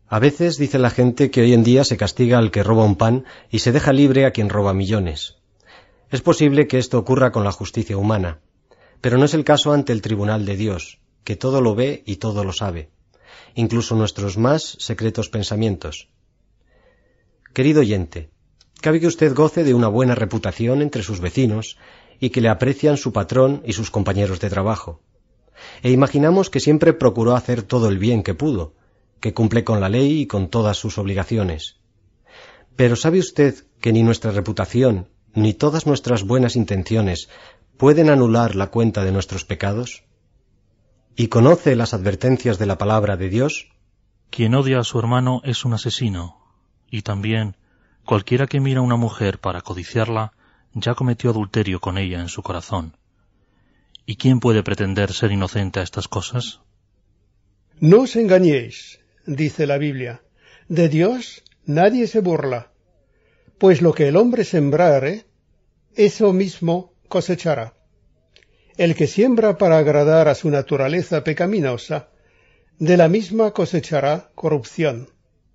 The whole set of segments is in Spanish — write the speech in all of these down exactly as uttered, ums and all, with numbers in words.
A veces dice la gente que hoy en día se castiga al que roba un pan y se deja libre a quien roba millones. Es posible que esto ocurra con la justicia humana, pero no es el caso ante el tribunal de Dios, que todo lo ve y todo lo sabe, incluso nuestros más secretos pensamientos. Querido oyente, cabe que usted goce de una buena reputación entre sus vecinos y que le aprecian su patrón y sus compañeros de trabajo. E imaginamos que siempre procuró hacer todo el bien que pudo, que cumple con la ley y con todas sus obligaciones. Pero ¿sabe usted que ni nuestra reputación ni todas nuestras buenas intenciones pueden anular la cuenta de nuestros pecados? ¿Y conoce las advertencias de la palabra de Dios? Quien odia a su hermano es un asesino, y también cualquiera que mira a una mujer para codiciarla ya cometió adulterio con ella en su corazón. ¿Y quién puede pretender ser inocente a estas cosas? No os engañéis, dice la Biblia, de Dios nadie se burla, pues lo que el hombre sembrare, eso mismo cosechará. El que siembra para agradar a su naturaleza pecaminosa, de la misma cosechará corrupción.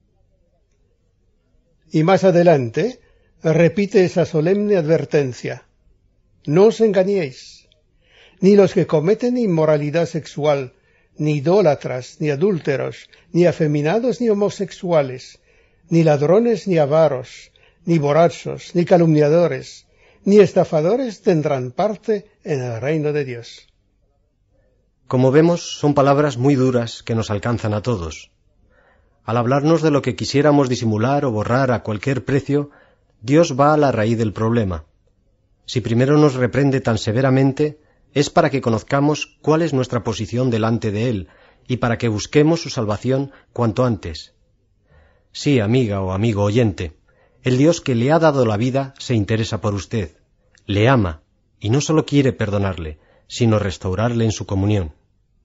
Y más adelante repite esa solemne advertencia: no os engañéis, ni los que cometen inmoralidad sexual, ni idólatras, ni adúlteros, ni afeminados, ni homosexuales, ni ladrones, ni avaros, ni borrachos, ni calumniadores, ni estafadores tendrán parte en el reino de Dios. Como vemos, son palabras muy duras que nos alcanzan a todos. Al hablarnos de lo que quisiéramos disimular o borrar a cualquier precio, Dios va a la raíz del problema. Si primero nos reprende tan severamente, es para que conozcamos cuál es nuestra posición delante de Él y para que busquemos su salvación cuanto antes. Sí, amiga o amigo oyente, el Dios que le ha dado la vida se interesa por usted, le ama y no solo quiere perdonarle, sino restaurarle en su comunión.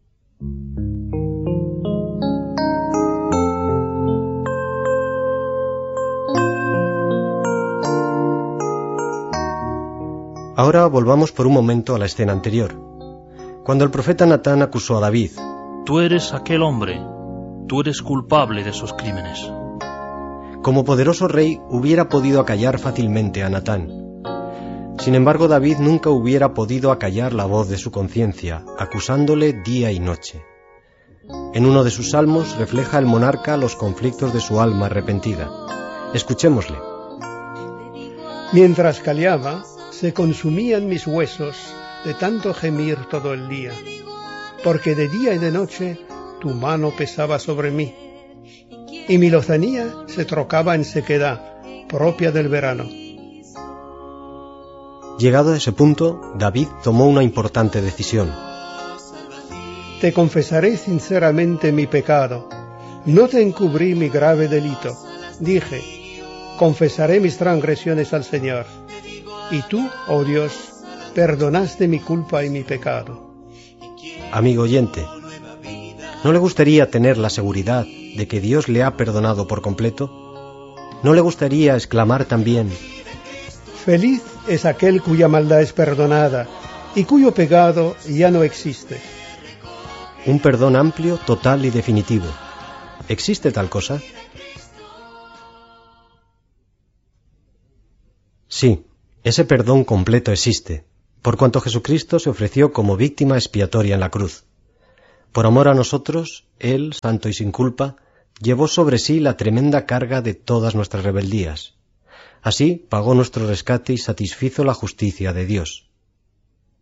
Ahora volvamos por un momento a la escena anterior, cuando el profeta Natán acusó a David. Tú eres aquel hombre, tú eres culpable de esos crímenes. Como poderoso rey hubiera podido acallar fácilmente a Natán. Sin embargo, David nunca hubiera podido acallar la voz de su conciencia, acusándole día y noche. En uno de sus salmos refleja el monarca los conflictos de su alma arrepentida. Escuchémosle. Mientras callaba, se consumían mis huesos de tanto gemir todo el día, porque de día y de noche tu mano pesaba sobre mí, y mi lozanía se trocaba en sequedad, propia del verano. Llegado a ese punto, David tomó una importante decisión. Te confesaré sinceramente mi pecado, no te encubrí mi grave delito. Dije, confesaré mis transgresiones al Señor. Y tú, oh Dios, perdonaste mi culpa y mi pecado. Amigo oyente, ¿no le gustaría tener la seguridad de que Dios le ha perdonado por completo? ¿No le gustaría exclamar también: feliz es aquel cuya maldad es perdonada y cuyo pecado ya no existe? Un perdón amplio, total y definitivo. ¿Existe tal cosa? Sí. Ese perdón completo existe, por cuanto Jesucristo se ofreció como víctima expiatoria en la cruz. Por amor a nosotros, Él, santo y sin culpa, llevó sobre sí la tremenda carga de todas nuestras rebeldías. Así pagó nuestro rescate y satisfizo la justicia de Dios.